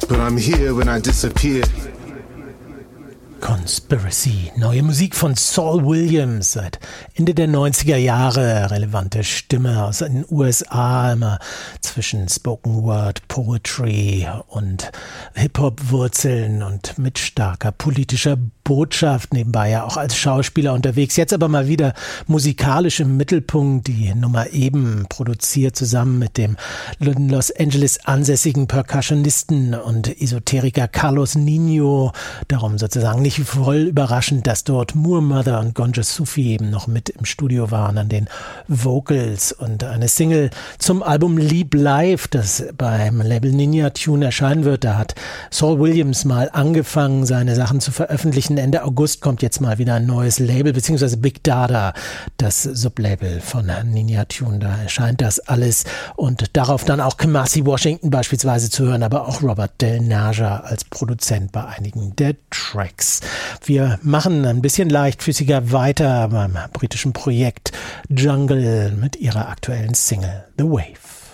but I'm here when I disappear. Conspiracy, neue Musik von Saul Williams, seit Ende der 90er Jahre, relevante Stimme aus den USA, immer zwischen Spoken Word, Poetry und Hip-Hop-Wurzeln und mit starker politischer Botschaft, nebenbei ja auch als Schauspieler unterwegs, jetzt aber mal wieder musikalisch im Mittelpunkt, die Nummer eben produziert zusammen mit dem in Los Angeles ansässigen Percussionisten und Esoteriker Carlos Nino, darum sozusagen nicht voll überraschend, dass dort Moor Mother und Gonja Sufi eben noch mit im Studio waren an den Vocals und eine Single zum Album Leap Live, das beim Label Ninja Tune erscheinen wird. Da hat Saul Williams mal angefangen, seine Sachen zu veröffentlichen. Ende August kommt jetzt mal wieder ein neues Label, beziehungsweise Big Dada, das Sublabel von Ninja Tune. Da erscheint das alles und darauf dann auch Kamasi Washington beispielsweise zu hören, aber auch Robert Del Naja als Produzent bei einigen der Tracks. Wir machen ein bisschen leichtfüßiger weiter beim britischen Projekt Jungle mit ihrer aktuellen Single The Wave.